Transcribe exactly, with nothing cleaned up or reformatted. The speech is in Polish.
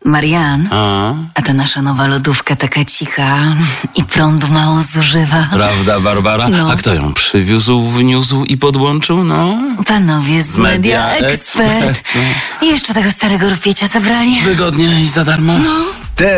Marian, A? a ta nasza nowa lodówka taka cicha i prądu mało zużywa. Prawda, Barbara? No. A kto ją przywiózł, wniósł i podłączył? No? Panowie z Media Media Expert. Expert. I jeszcze tego starego rupiecia zabrali. Wygodnie i za darmo? No.